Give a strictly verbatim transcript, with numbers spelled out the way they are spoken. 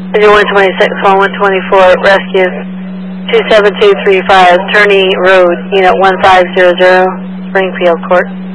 one twenty-six, one twenty-four, rescue two seven two three five, Turney Road, unit one five zero zero, Springfield Court.